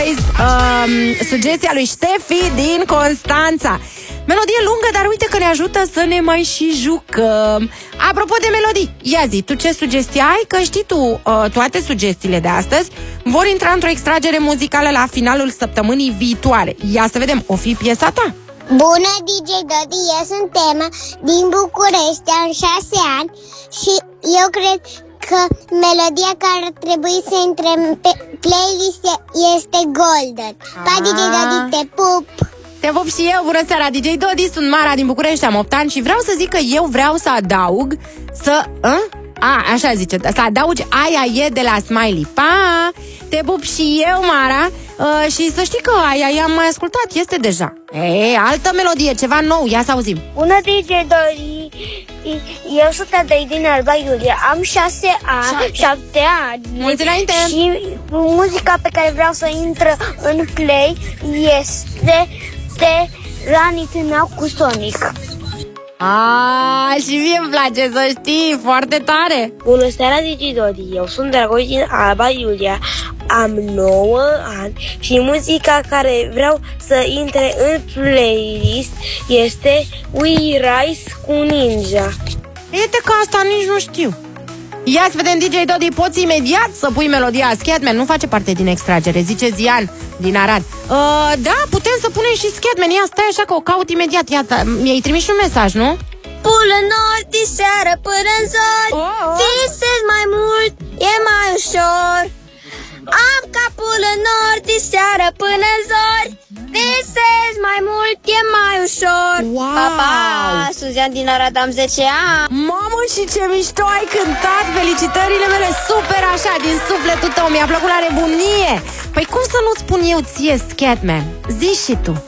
Boys, sugestia lui Ștefi din Constanța. Melodie lungă, dar uite că ne ajută să ne mai și jucăm. Apropo de melodii, ia zi, tu ce sugestii ai? Că știi tu, toate sugestiile de astăzi vor intra într-o extragere muzicală la finalul săptămânii viitoare. Ia să vedem, o fi piesa ta? Bună, DJ Dodi, eu sunt Emma din București, am 6 ani și eu cred că melodia care ar trebui să intre pe playlist este Golden. Pa, DJ Dodi, te pup! Te pup și eu, bună seara, DJ Dodi, sunt Mara din București, am 8 ani și vreau să zic că eu vreau să adaug așa zice, să adaugi Aia e de la Smiley. Pa! Te pup și eu, Mara, și să știi că Aia am mai ascultat, este deja. Altă melodie, ceva nou, ia să auzim. Bună, DJ Dori, eu sunt Adei din Alba Iulia, am 6 ani, 7 ani. Mulți înainte! Și muzica pe care vreau să intră în play este de Run It Now cu Sonic. Și mie îmi place, să știi, foarte tare. Bună seara, DJ Dodi, eu sunt Dragoi din Alba Iulia, am 9 ani și muzica care vreau să intre în playlist este We Rise cu Ninja. Uite că asta nici nu știu. Ia să vedem, DJ Dodi, poți imediat să pui melodia Scatman, nu face parte din extragere, zice Zian din Arad. Da, putem să punem și Scatman, ia stai așa că o caut imediat, iată, mi-ai trimis și un mesaj, nu? Pulă nord de seară până în zori, visez mai mult, e mai ușor. Am capul în nord de seară până în zori, visez mai mult, e mai ușor. Wow! Papa, Suzian din Arad, am 10 ani. Mamă, și ce mișto ai cântat! Felicitările mele, super așa, din sufletul tău, mi-a plăcut la nebunie. Păi cum să nu-ți spun eu ție Scatman? Zici și tu.